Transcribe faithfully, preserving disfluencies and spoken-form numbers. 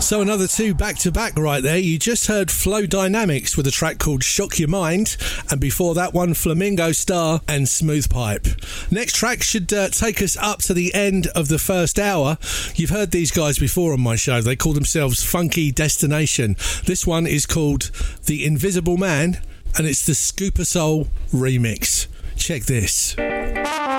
So another two back-to-back right there. You just heard Flow Dynamics with a track called Shock Your Mind, and before that one, Flamingo Star and Smooth Pipe. Next track should uh, take us up to the end of the first hour. You've heard these guys before on my show. They call themselves Funky Destination. This one is called The Invisible Man, and it's the Scooper Soul remix. Check this.